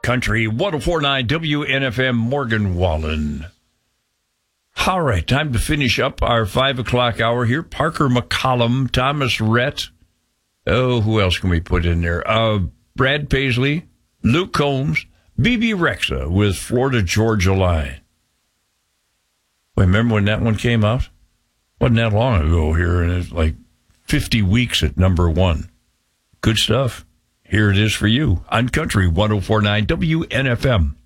Country 104.9 WNFM, Morgan Wallen. All right, time to finish up our 5 o'clock hour here. Parker McCollum, Thomas Rhett. Oh, who else can we put in there? Brad Paisley, Luke Combs, BB Rexa with Florida Georgia Line. Wait, remember when that one came out? Wasn't that long ago here, and it's like 50 weeks at number one. Good stuff. Here it is for you on Country 104.9 WNFM.